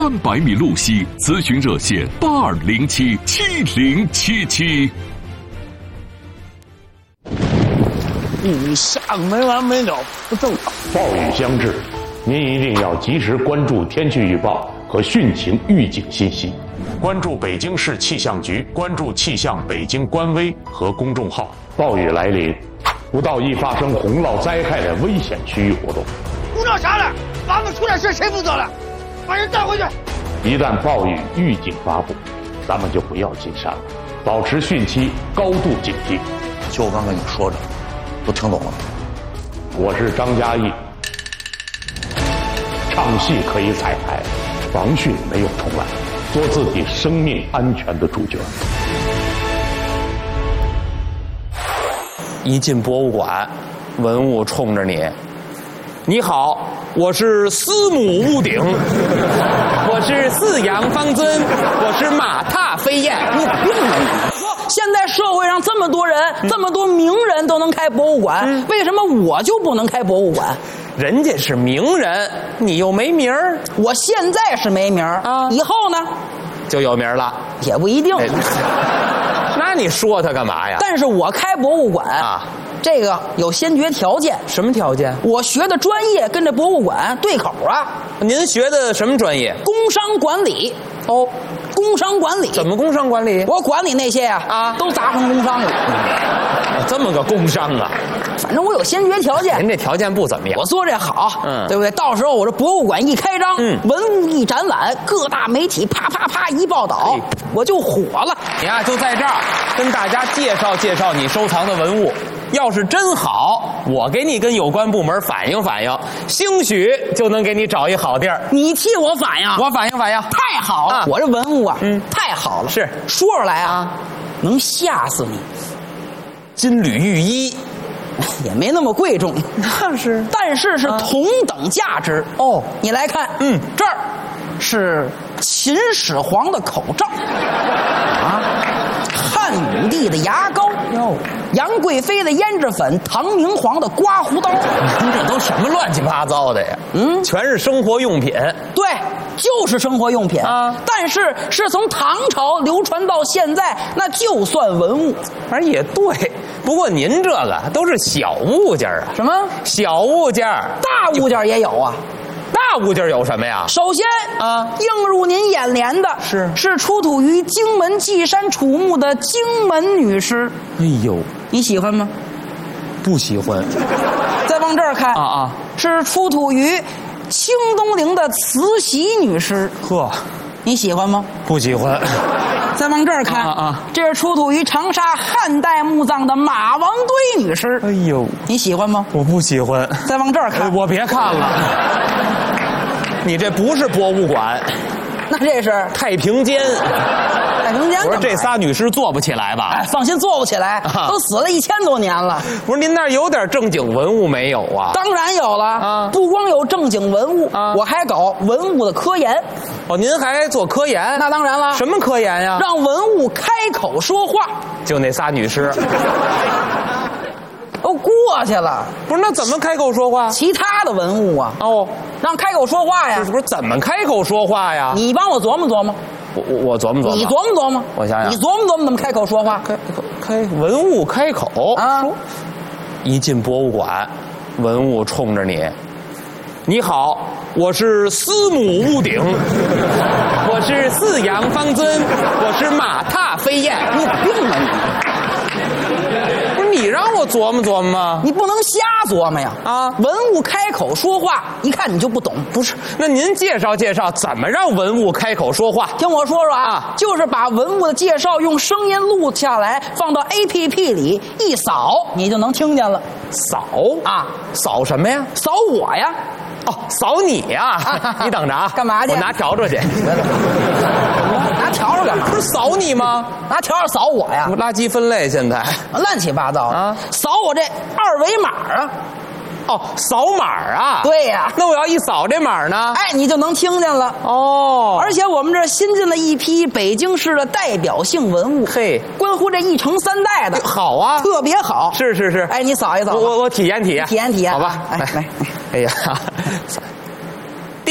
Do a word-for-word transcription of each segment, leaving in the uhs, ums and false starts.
三百米路西，咨询热线八二零七七零七七。 雨下没完没了，不正常。 暴雨将至，您一定要及时关注天气预报和汛情预警信息，关注北京市气象局，关注气象北京官微和公众号。暴雨来临，不到易发生洪涝灾害的危险区域活动。 胡闹啥了？房子出点事谁负责了？把人带回去。 一旦暴雨预警发布，咱们就不要进山了，保持汛期高度警惕。 就我刚跟你说的，都听懂了。 我是张嘉译，唱戏可以彩排，防汛没有重来，做自己生命安全的主角。 一进博物馆，文物冲着你，你好，我是司母屋顶，我是四羊方尊，我是马踏飞燕。 你病了你！现在社会上这么多人、嗯、这么多名人都能开博物馆、嗯、为什么我就不能开博物馆？ 人家是名人，你又没名儿。 我现在是没名儿啊，以后呢就有名了， 也不一定、哎、 那你说他干嘛呀？ 但是我开博物馆啊，这个有先决条件。 什么条件？ 我学的专业跟这博物馆对口啊。 您学的什么专业？ 工商管理。哦，工商管理。 怎么工商管理？ 我管理那些啊啊，都砸成工商了、 嗯、这么个工商啊。 反正我有先决条件。 您这条件不怎么样， 我做这好， 嗯， 对不对？到时候我这博物馆一开张， 嗯， 文物一展览，各大媒体啪啪啪一报道，我就火了。 你呀，就在这儿跟大家介绍介绍你收藏的文物。要是真好，我给你跟有关部门反映反映，兴许就能给你找一好地儿。 你替我反映， 我反映反映， 太好了！啊、我这文物啊，嗯，太好了。 是说出来啊，能吓死你。 金缕玉衣也没那么贵重， 那是， 但是是同等价值、啊、哦。你来看， 嗯， 这儿是秦始皇的口罩啊，汉武帝的牙膏哟。杨贵妃的胭脂粉，唐明皇的刮胡刀， 您这都什么乱七八糟的呀？嗯，全是生活用品。 对，就是生活用品啊。但是是从唐朝流传到现在，那就算文物。 反正也对，不过您这个都是小物件啊。 什么小物件？ 大物件也有啊。 大物件有什么呀？ 首先啊，映入您眼帘的是是出土于荆门稷山楚墓的荆门女尸。 哎呦， 你喜欢吗？ 不喜欢。 再往这儿看啊啊， 是出土于清东陵的慈禧女尸。 呵， 你喜欢吗？ 不喜欢。 再往这儿看啊啊， 这是出土于长沙汉代墓葬的马王堆女尸。 哎呦， 你喜欢吗？ 我不喜欢。 再往这儿看， 我别看了。你这不是博物馆， 那这是太平间。 太平间。 我说这仨女尸做不起来吧？ 哎，放心，做不起来，啊、都死了一千多年了。 不是您那儿有点正经文物没有啊？ 当然有了啊！不光有正经文物啊，我还搞文物的科研。 哦，您还做科研？ 那当然了。 什么科研呀？ 让文物开口说话。 就那仨女尸。 都过去了。 不是，那怎么开口说话？ 其他的文物啊， 哦， 让开口说话呀。 不是怎么开口说话呀？ 你帮我琢磨琢磨。 我我我琢磨琢磨。 你琢磨琢磨。 我想想。 你琢磨琢磨怎么开口说话？ 开开文物开口啊！ 一进博物馆，文物冲着你，你好，我是司母屋顶，我是四羊方尊，我是马踏飞燕。 你病了你！ 不是你让我琢磨琢磨吗？ 你不能瞎琢磨呀！啊，文物开口说话，一看你就不懂。 不是，那您介绍介绍怎么让文物开口说话？ 听我说说啊， 啊就是把文物的介绍用声音录下来，放到 A P P 里一扫，你就能听见了。 扫啊， 扫什么呀？ 扫我呀！ 哦，扫你呀！你等着啊！ 干嘛去？ 我拿笤帚去。 拿笤帚干嘛？ 不是扫你吗？ 拿笤帚扫我呀？ 垃圾分类现在乱七八糟啊！ 扫我这二维码啊！ 哦，扫码啊！ 对呀、啊， 那我要一扫这码呢？ 哎，你就能听见了哦。 而且我们这新进了一批北京市的代表性文物， 嘿， 关乎这一城三代的， 好啊， 特别好。 是是是， 哎，你扫一扫， 我我体验体验， 体验体验， 好吧？ 哎来， 哎呀，第一。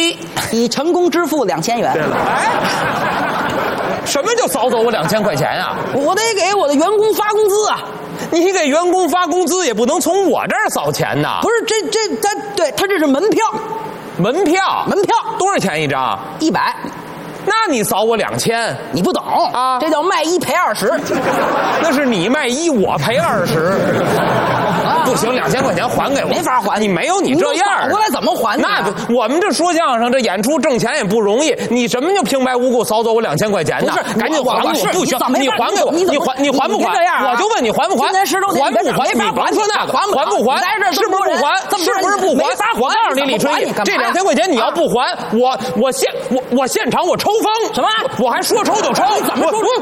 你成功支付两千元。 对了，哎，什么叫扫走我两千块钱啊？ 我得给我的员工发工资啊！ 你给员工发工资也不能从我这儿扫钱呐。 不是，这这他对他这是门票， 门票， 门票多少钱一张？ 一百。 那你扫我两千， 你不懂啊？ 这叫卖一赔二十。 那是你卖一，我赔二十。不行，两千块钱还给我， 没法还。 你没有你这样， 扫过来怎么还呢？ 那不，我们这说相声，这演出挣钱也不容易。你什么就平白无故扫走我两千块钱呢？ 不是， 赶紧还给我！不行，你还给我，你还你还不还？我就问你还不还？还不还？你甭说那个，还不还？是不是不还？是不是不还？我告诉你，李春义，这两千块钱你要不还，我我现我我现场我抽风。 什么？ 我还说抽就抽？ 怎么说？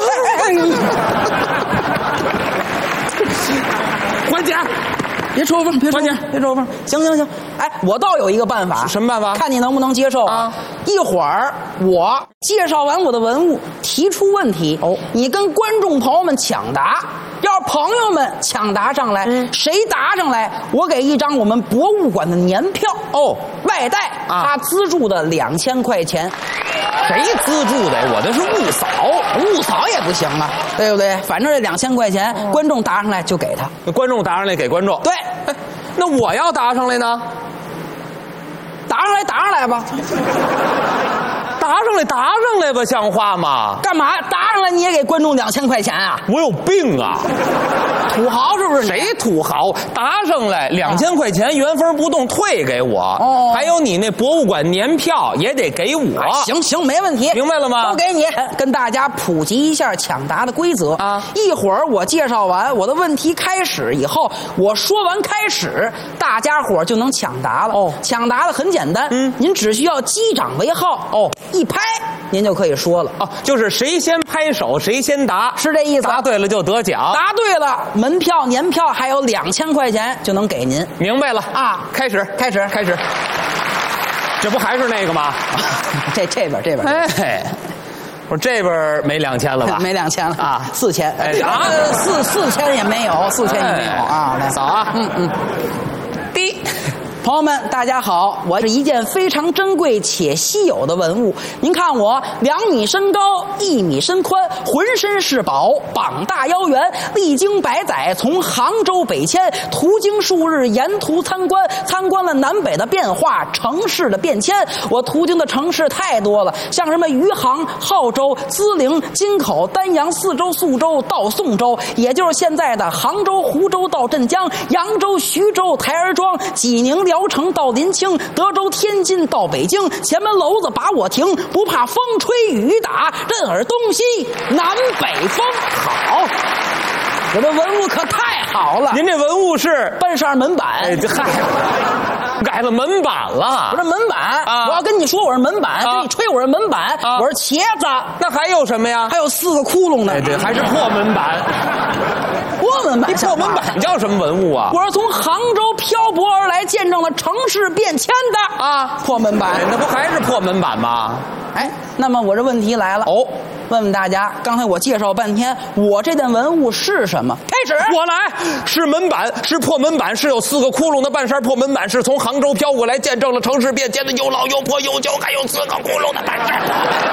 还钱！ 别抽风，别抽风，别抽风。行行行，哎，我倒有一个办法。 什么办法？ 看你能不能接受啊？一会儿我介绍完我的文物，提出问题，哦，你跟观众朋友们抢答。要是朋友们抢答上来，嗯、谁答上来，我给一张我们博物馆的年票哦，外带他资助的两千块钱。 谁资助的？我这是误扫， 误扫也不行啊，对不对？反正这两千块钱，哦、观众答上来就给他， 观众答上来给观众。 对， 哎，那我要答上来呢？ 答上来，答上来吧。 答上来，答上来吧，像话吗？ 干嘛？答上来你也给观众两千块钱啊？ 我有病啊！ 土豪是不是？ 谁土豪？答上来两千块钱原封不动退给我。哦，还有你那博物馆年票也得给我。 哎、行行，没问题， 明白了吗？ 都给你。跟大家普及一下抢答的规则啊！一会儿我介绍完我的问题开始以后，我说完开始，大家伙就能抢答了。哦，抢答的很简单，嗯，您只需要击掌为号。哦。一拍，您就可以说了哦，就是谁先拍手谁先答， 是这意思。 答对了就得奖， 答对了，门票、年票还有两千块钱就能给您。 明白了啊！ 开始， 开始， 开始。这不还是那个吗？ 这这边这边， 哎，我这边没两千了吧？ 没两千了啊， 四千。 哎啊，四四千也没有，四千也没有啊。来扫啊， 嗯嗯。 第一。 朋友们，大家好！我是一件非常珍贵且稀有的文物。您看我两米身高，一米身宽，浑身是宝，膀大腰圆，历经百载，从杭州北迁，途经数日，沿途参观，参观了南北的变化，城市的变迁。我途经的城市太多了，像什么余杭、浩州、淄陵、金口、丹阳、泗州、宿州到宋州，也就是现在的杭州、湖州到镇江，扬州、徐州、台儿庄、济宁、聊城到临清，德州、天津到北京，前门楼子把我停，不怕风吹雨打，任尔东西南北风。好，我的文物可太好了。 您这文物是半扇门板。 哎，这嗨，改了门板了。 我这门板啊，我要跟你说我是门板，跟你吹我是门板，我是茄子。 那还有什么呀？ 还有四个窟窿呢。 哎，对，还是破门板。 破门板， 你破门板叫什么文物啊？ 我是从杭州漂泊而来，见证了城市变迁的啊，破门板。 那不还是破门板吗？ 哎，那么我这问题来了哦，问问大家，刚才我介绍半天，我这件文物是什么？开始， 我来，是门板，是破门板，是有四个窟窿的半扇破门板，是从杭州飘过来，见证了城市变迁的又老又破又旧，还有四个窟窿的半扇。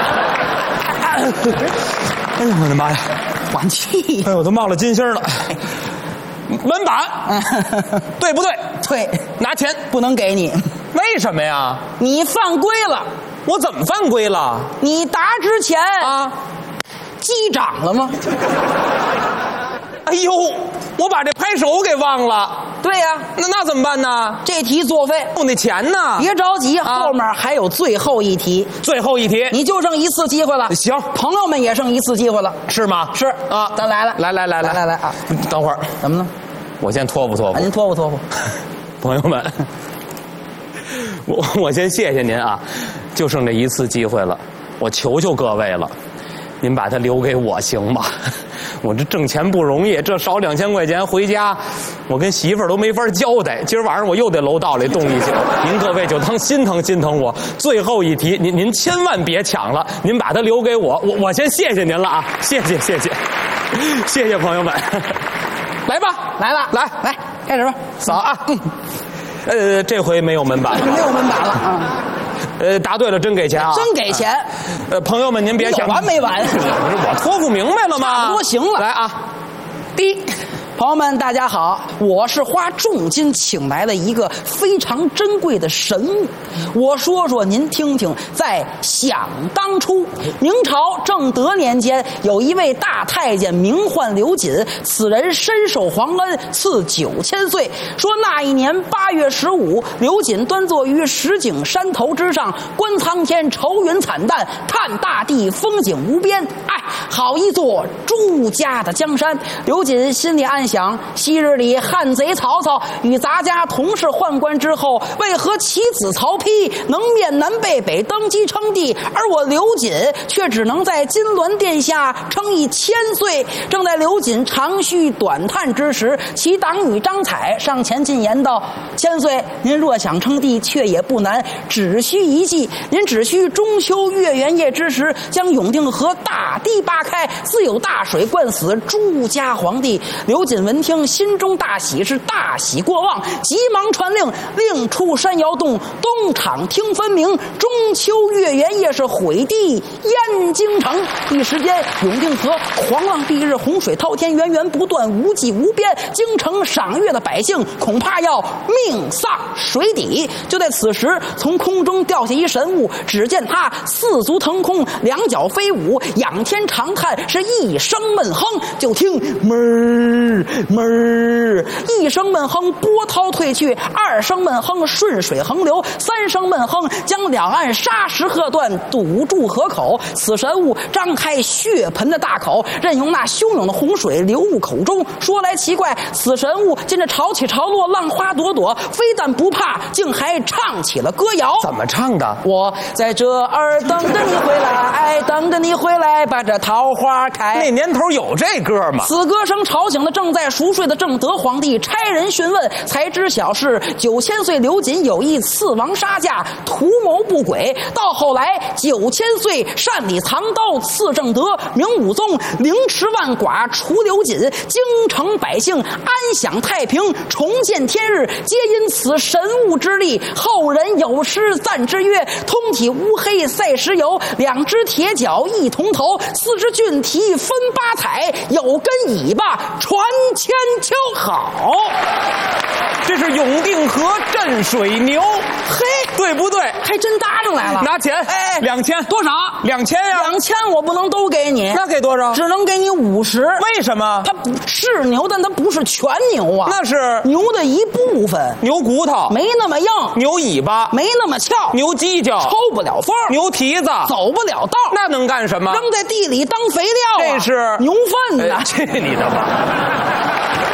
哎呦我的妈呀！ 缓气！ 哎，我都冒了金星了。门板，对不对？ 对， 拿钱不能给你。 为什么呀？ 你犯规了。 我怎么犯规了？ 你答之前啊， 击掌了吗？ 哎呦，我把这拍手给忘了。 对呀、啊， 那那怎么办呢？ 这题作废。 我那钱呢？ 别着急，啊、后面还有最后一题。 最后一题， 你就剩一次机会了。 行， 朋友们也剩一次机会了， 是吗？ 是啊， 咱来了， 来来来来来来啊！ 等会儿， 怎么了？ 我先托付托付。 啊、您托付托付， 朋友们，我我先谢谢您啊，就剩这一次机会了，我求求各位了。您把它留给我行吗？我这挣钱不容易，这少两千块钱回家，我跟媳妇儿都没法交代。今儿晚上我又得楼道里冻一宿，您各位就当心疼心疼我。最后一题，您您千万别抢了，您把它留给我，我我先谢谢您了啊，谢谢谢谢，谢谢朋友们，来吧， 来了， 来来，开始吧， 扫啊，嗯，呃，这回没有门板了， 没有门板了啊。 呃，答对了，真给钱啊！ 真给钱。 呃，朋友们，您别想有完没完？ 不是我托付明白了吗？ 差不多行了。 来啊， 第一。朋友们，大家好，我是花重金请来了一个非常珍贵的神物。我说说您听听，在想当初，明朝正德年间，有一位大太监名唤刘瑾，此人深受皇恩，赐九千岁。说那一年八月十五，刘瑾端坐于石景山头之上，观苍天，愁云惨淡，看大地，风景无边。哎，好一座朱家的江山。刘瑾心里暗想，昔日里汉贼曹操与咱家同是宦官之后，为何其子曹丕能面南背北登基称帝，而我刘瑾却只能在金銮殿下称一千岁？正在刘瑾长吁短叹之时，其党羽张采上前进言道：千岁，您若想称帝，却也不难，只需一计。您只需中秋月圆夜之时，将永定河大堤扒开，自有大水灌死朱家皇帝。刘瑾闻听，心中大喜，是大喜过望，急忙传令，令出山摇动，东厂听分明。中秋月圆夜是毁地燕京城。一时间，永定河狂浪蔽日，洪水滔天，源源不断，无际无边。京城赏月的百姓恐怕要命丧水底。就在此时，从空中掉下一神物，只见他四足腾空，两脚飞舞，仰天长叹，是一声闷哼。就听闷儿闷儿，一声闷哼，波涛退去；二声闷哼，顺水横流；三声闷哼，将两岸沙石河段堵住河口。此神物张开血盆的大口，任由那汹涌的洪水流入口中。说来奇怪，此神物见着潮起潮落，浪花朵朵，非但不怕，竟还唱起了歌谣。 怎么唱的？ 我在这儿等着你回来，等着你回来，把这桃花开。 那年头有这歌吗？ 此歌声吵醒了正在熟睡的正德皇帝，差人询问，才知晓是九千岁刘瑾有意刺王杀驾，图谋不轨。到后来，九千岁擅理藏刀刺正德，明武宗凌迟万寡，除刘瑾，京城百姓安享太平，重见天日，皆因此神物之力。后人有诗赞之曰：通体乌黑赛石油，两只铁脚一铜头，四只骏蹄分八彩，有根尾巴传千秋。好， 这是永定河镇水牛， 嘿， 对不对？ 还真搭上来了。 拿钱， 哎， 两千， 多少？ 两千呀！ 两千我不能都给你， 那给多少？ 只能给你五十。 为什么？ 它是牛，但它不是全牛啊。 那是牛的一部分， 牛骨头没那么硬， 牛尾巴没那么翘， 牛犄角抽不了风， 牛蹄子走不了道， 那能干什么？ 扔在地里当肥料啊！ 这是牛粪呢！ 哎去你的吧！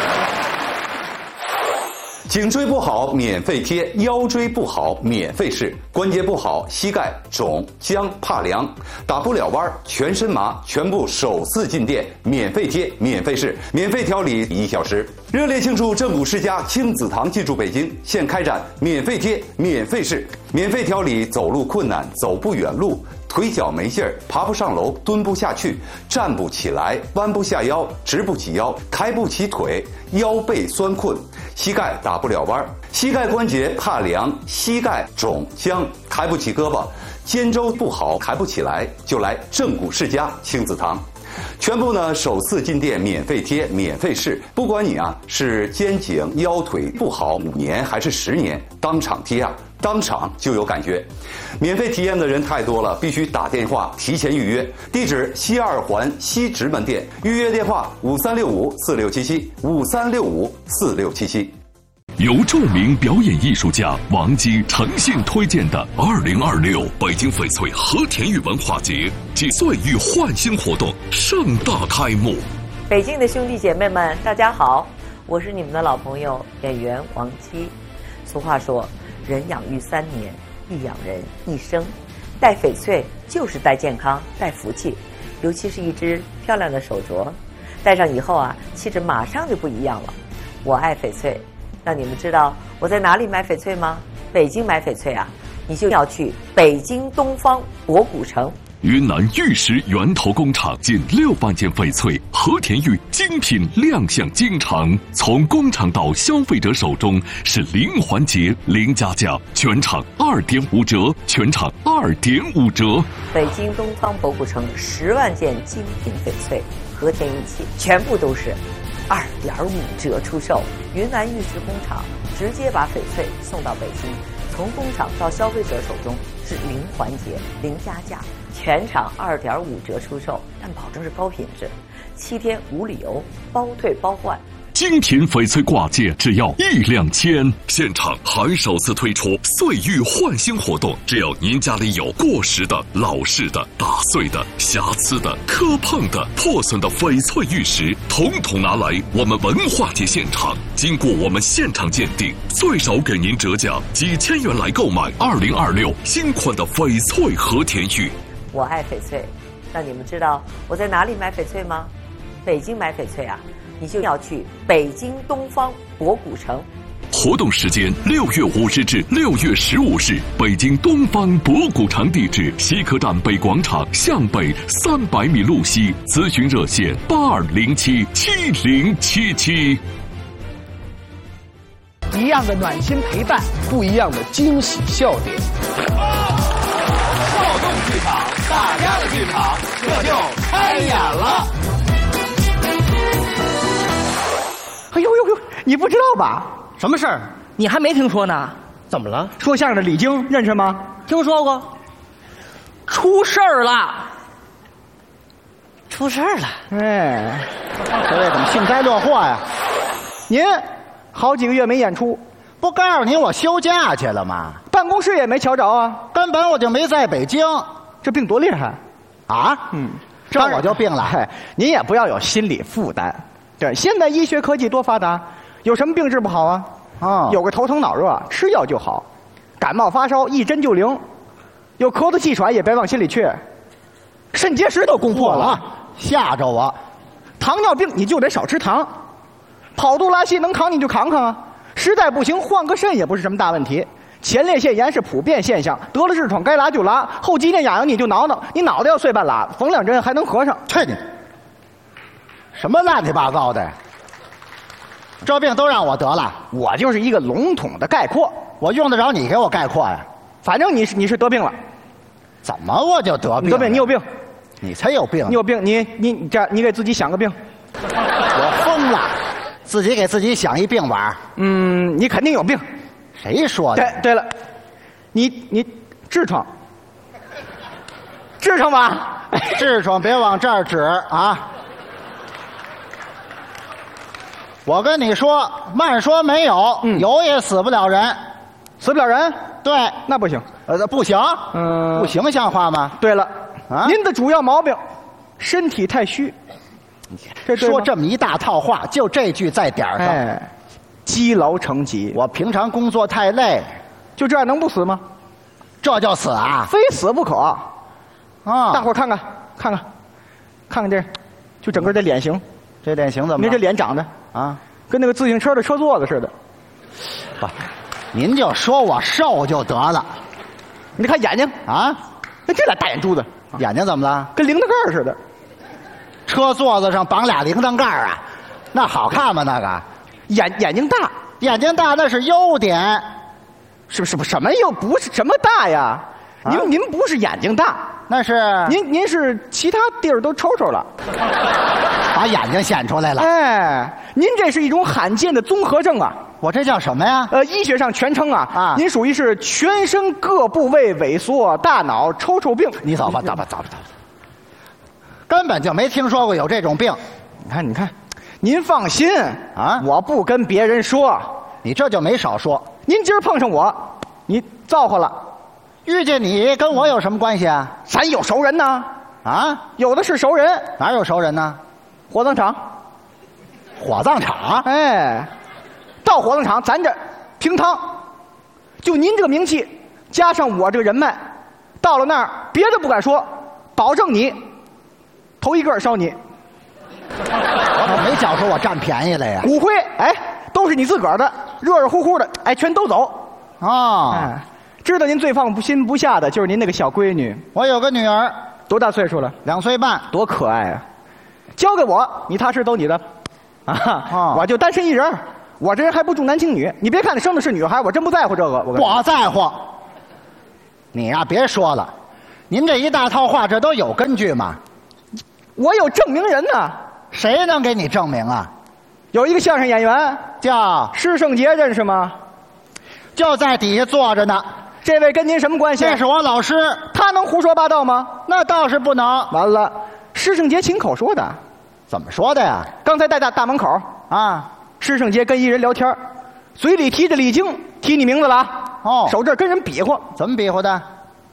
颈椎不好免费贴，腰椎不好免费试，关节不好膝盖肿僵怕凉，打不了弯全身麻，全部首次进店免费贴免费试，免费调理一小时。热烈庆祝正骨世家亲子堂进驻北京，现开展免费贴免费试，免费调理走路困难走不远路，腿脚没劲儿，爬不上楼，蹲不下去，站不起来，弯不下腰，直不起腰，抬不起腿，腰背酸困，膝盖打不了弯，膝盖关节怕凉，膝盖肿僵，抬不起胳膊，肩周不好，抬不起来，就来正骨世家亲子堂。全部呢首次进店免费贴免费试，不管你啊是肩颈腰腿不好五年还是十年，当场贴啊当场就有感觉。免费体验的人太多了，必须打电话提前预约。地址西二环西直门店，预约电话五三六五四六七七五三六五四六七七。 由著名表演艺术家王姬诚信推荐的二零二六北京翡翠和田玉文化节几岁与焕新活动盛大开幕。 北京的兄弟姐妹们，大家好，我是你们的老朋友演员王姬。俗话说，人养育三年，亦养人一生。戴翡翠就是戴健康，戴福气，尤其是一只漂亮的手镯，戴上以后啊，气质马上就不一样了。我爱翡翠。那你们知道我在哪里买翡翠吗？北京买翡翠啊，你就要去北京东方博古城。 云南玉石源头工厂近六万件翡翠和田玉精品亮相京城，从工厂到消费者手中是零环节、零加价，全场二点五折，全场二点五折。 北京东方博古城十万件精品翡翠和田玉器，全部都是二点五折出售。云南玉石工厂直接把翡翠送到北京，从工厂到消费者手中是零环节、零加价，全场二点五折出售，但保证是高品质，七天无理由，包退包换。 精品翡翠挂件只要一两千，现场还首次推出岁玉换新活动，只要您家里有过时的、老式的、打碎的、瑕疵的、磕碰的、破损的翡翠玉石，统统拿来我们文化节现场，经过我们现场鉴定，最少给您折价几千元来购买二零二六新款的翡翠和田玉。 我爱翡翠，那你们知道我在哪里买翡翠吗？北京买翡翠啊，你就要去北京东方博古城。 活动时间六月五日至六月十五日，北京东方博古城，地址西客站北广场向北三百米路西，咨询热线八二零七七零七七。 一样的暖心陪伴，不一样的惊喜笑点。 少动剧场，大家的剧场，这就开演了。 哎呦呦呦，你不知道吧？ 什么事儿？ 你还没听说呢？ 怎么了？ 说相声的李菁认识吗？听说过。出事儿了。出事儿了。 哎，这位怎么幸灾乐祸呀？ 您好几个月没演出， 不告诉你我休假去了吗？ 办公室也没瞧着啊， 根本我就没在北京。 这病多厉害啊！嗯，这我就病了。 您也不要有心理负担。对，现在医学科技多发达，有什么病治不好啊？ 啊， 有个头疼脑热，吃药就好；感冒发烧，一针就灵。有咳嗽气喘也别往心里去。肾结石都攻破了， 吓着我。 糖尿病你就得少吃糖，跑肚拉稀能扛你就扛扛啊。实在不行换个肾也不是什么大问题。前列腺炎是普遍现象，得了痔疮该拉就拉，后脊梁痒痒你就挠挠，你脑袋要碎半拉，缝两针还能合上。 去你！什么乱七八糟的？这病都让我得了， 我就是一个笼统的概括， 我用得着你给我概括呀？ 反正你是你是得病了， 怎么我就得病？ 得病，你有病， 你才有病， 你有病，你你你这你给自己想个病。 我疯了，自己给自己想一病玩。 嗯，你肯定有病。 谁说的？ 对对了，你你痔疮，痔疮吧？ 痔疮别往这儿指啊！我跟你说，慢说没有，嗯、有也死不了人， 死不了人。 对， 那不行， 呃，不行， 嗯， 不形象化吗？ 对了， 啊， 您的主要毛病，身体太虚。 这说这么一大套话，就这句在点儿上。 哎，积劳成疾。 我平常工作太累， 就这样能不死吗？ 这就死啊？ 非死不可。 啊！ 大伙儿看看，看看，看看这，就整个这脸型， 这脸型怎么？ 您这脸长得啊， 跟那个自行车的车座子似的。 不，您就说我瘦就得了。 你看眼睛啊， 那这俩大眼珠子， 眼睛怎么了？ 跟铃铛盖似的。 车座子上绑俩铃铛盖啊，那好看吗？那个眼眼睛大， 眼睛大那是优点， 是不是？什么又不是什么大呀？啊、您您不是眼睛大， 那是您您是其他地儿都抽抽了， 把眼睛显出来了。 哎，您这是一种罕见的综合症啊！ 我这叫什么呀？ 呃，医学上全称啊啊，您属于是全身各部位萎缩、大脑抽抽病。 你走吧，走吧，走吧，走吧。根本就没听说过有这种病。 你看，你看，您放心啊， 我不跟别人说， 你这就没少说。 您今儿碰上我，你造化了。 遇见你跟我有什么关系啊？ 咱有熟人呢。 啊， 有的是熟人。 哪有熟人呢？ 火葬场。 火葬场？ 哎，到火葬场咱这平汤，就您这个名气，加上我这个人脉，到了那儿别的不敢说，保证你头一个烧你。 我可没觉出我占便宜来呀。 骨灰，哎，都是你自个儿的，热热乎乎的，哎，全都走。 哦， 哎，知道您最放心不下的就是您那个小闺女。 我有个女儿， 多大岁数了？ 两岁半， 多可爱啊！交给我，你踏实都你的，啊，哦、我就单身一人。我这人还不重男轻女，你别看你生的是女孩，我真不在乎这个。我我在乎。你呀、啊，别说了，您这一大套话，这都有根据吗？ 我有证明人呢。 谁能给你证明啊？ 有一个相声演员叫施圣杰，认识吗？ 就在底下坐着呢。 这位跟您什么关系？ 这是我老师。 他能胡说八道吗？ 那倒是不能。 完了，施圣杰亲口说的。 怎么说的呀？ 刚才在大大门口啊， 施圣杰跟一人聊天，嘴里提着李菁，提你名字了啊。 哦， 手这跟人比划。 怎么比划的？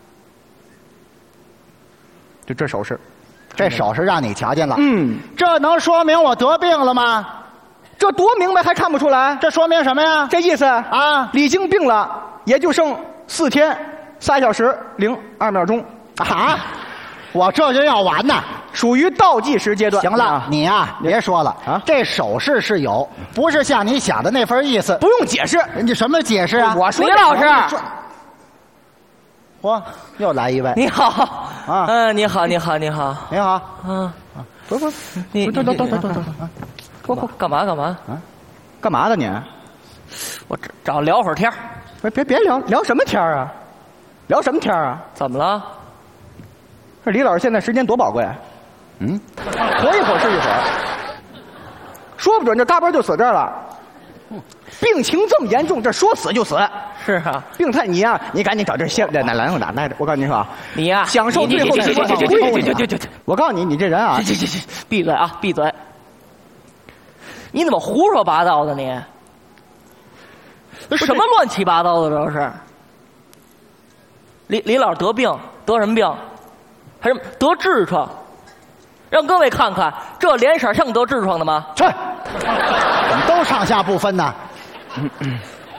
就这手势。 这手势让你瞧见了。 嗯， 这能说明我得病了吗？ 这多明白还看不出来？ 这说明什么呀？ 这意思啊， 李菁病了，也就剩四天仨小时零二秒钟啊！我这就要完呐， 属于倒计时阶段。 行了，啊、你呀、啊、别说了啊，这手势是有，不是像你想的那份意思。 不用解释， 人家什么解释啊？ 我说李老师。 �a，又来一位。 你好啊，嗯，你好，你好，你好， 你好， 啊， 不不， 你等等等等等等， 不不，干嘛干嘛啊？干嘛的你？ 我找聊会儿天儿。 别别别聊聊什么天儿啊？聊什么天儿啊？ 怎么了？ 这李老师现在时间多宝贵，嗯，活一会儿是一会儿，说不准这嘎嘣就死这儿了。病情这么严重，这说死就死。 是啊， 病态你呀、啊，你赶紧找这先来来来来来着。我告诉您说啊， 你呀、啊， 享受最后的时光。我告诉你，你这人啊， 去去去，闭嘴啊，闭嘴！你怎么胡说八道的你？什么乱七八糟的这是？李李老得病得什么病？还是得痔疮？让各位看看，这脸色像得痔疮的吗？ 去，怎么都上下不分呢？嗯嗯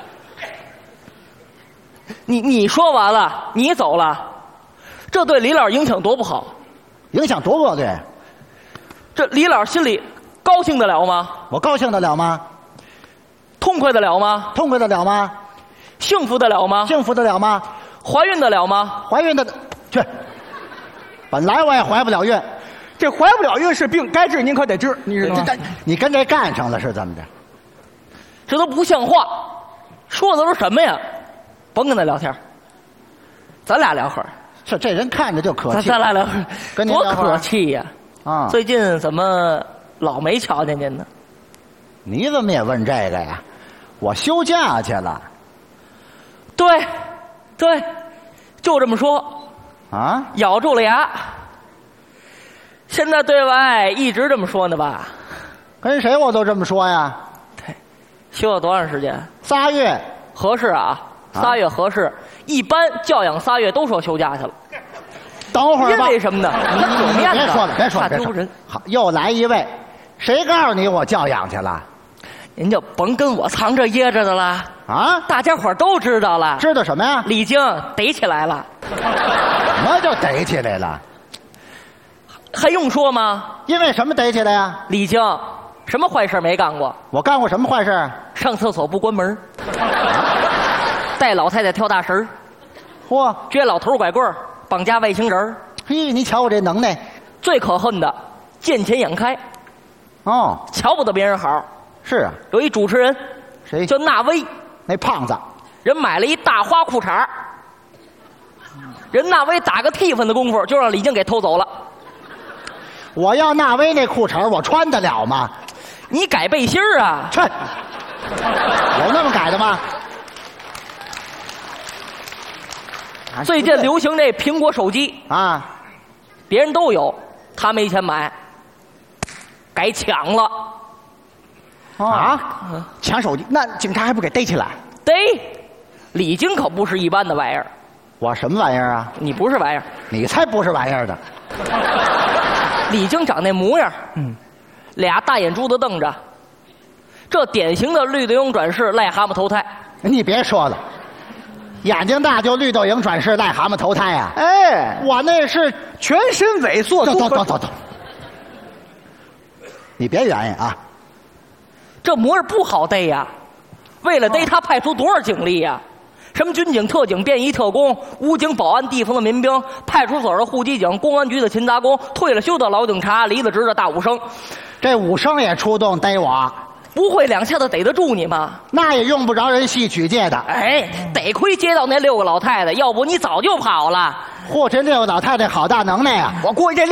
你你说完了，你走了，这对李老影响多不好， 影响多恶劣。 这李老心里高兴得了吗？ 我高兴得了吗？ 痛快得了吗？ 痛快得了吗？ 幸福得了吗？ 幸福得了吗？ 怀孕得了吗？ 怀孕的，去。本来我也怀不了孕， 这怀不了孕是病，该治您可得治，你知道吗？ 你跟这干上了是怎么着？ 这都不像话，说的都是什么呀？甭跟他聊天，咱俩聊会儿。 是这人看着就可气。 咱咱俩聊会儿， 跟您多可气呀！ 啊， 最近怎么老没瞧见您呢？ 你怎么也问这个呀？我休假去了。 对，对，就这么说。 啊， 咬住了牙。现在对外一直这么说呢吧？ 跟谁我都这么说呀。 对，休了多长时间？ 仨月。 合适啊，仨月合适。啊、一般教养仨月都说休假去了。 等会儿吧。 因为什么呢？ 你别说了，别说了，别说了。好，又来一位，谁告诉你我教养去了？ 您就甭跟我藏着掖着的了啊！ 大家伙都知道了。 知道什么呀？ 李菁逮起来了。 什么就逮起来了？ 还用说吗？ 因为什么逮起来呀？ 李菁什么坏事没干过？ 我干过什么坏事？ 上厕所不关门，带老太太跳大神， 嚯， 撅老头拐棍儿，绑架外星人。 嘿，你瞧我这能耐！ 最可恨的，见钱眼开。 哦， 瞧不得别人好。 是啊， 有一主持人， 谁叫纳威， 那胖子， 人买了一大花裤衩，人纳威打个替分的功夫，就让李菁给偷走了。 我要纳威那裤衩，我穿得了吗？ 你改背心儿啊？ 去，有那么改的吗？ 最近流行这苹果手机啊， 别人都有，他没钱买，改抢了。 啊！抢手机，那警察还不给逮起来？ 逮！李菁可不是一般的玩意儿。 我什么玩意儿啊？ 你不是玩意儿， 你才不是玩意儿的。 李菁长那模样，嗯，俩大眼珠子瞪着，这典型的绿豆蝇转世癞蛤蟆投胎。 你别说了，眼睛大就绿豆蝇转世癞蛤蟆投胎呀、啊！ 哎， 我那是全身萎缩。 走走走走走，你别原因啊！ 这模样不好逮呀，为了逮他派出多少警力呀？ 什么军警、特警、便衣特工、武警、保安、地方的民兵、派出所的户籍警、公安局的勤杂工、退了休的老警察、离了职的大武生。 这武生也出动逮我， 不会两下子逮得住你吗？ 那也用不着人戏曲界的。 哎，得亏接到那六个老太太，要不你早就跑了。 嚯，这六个老太太好大能耐呀！ 我估计这